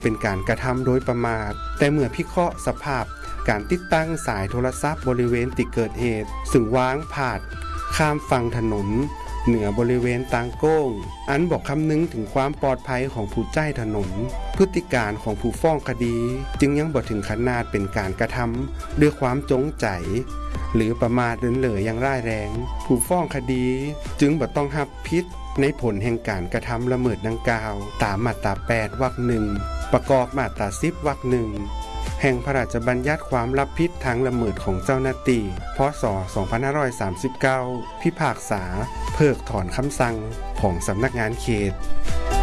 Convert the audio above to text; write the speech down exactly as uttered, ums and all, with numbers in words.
เป็นการกระทำโดยประมาทแต่เมื่อพิเคราะห์สภาพการติดตั้งสายโทรศัพท์บริเวณที่เกิดเหตุซึ่งวางพาดข้ามฝั่งถนนเหนือบริเวณตางโก้งอันบอกคำนึงถึงความปลอดภัยของผู้ใช้ถนนพฤติการของผู้ฟ้องคดีจึงยังบ่ถึงขนาดเป็นการกระทำด้วยความจงใจหรือประมาทเลินเล่ออย่างร้ายแรงผู้ฟ้องคดีจึงบ่ต้องรับผิดในผลแห่งการกระทำละเมิดดังกล่าวตามมาตราแปดวรรคหนึ่งประกอบมาตราสิบวรรคหนึ่งแห่งพระราชบัญญัติความรับผิดทางละเมิดของเจ้าหน้าที่พ.ศ. สองพันห้าร้อยสามสิบเก้าพิพากษาเพิกถอนคำสั่งของสำนักงานเขต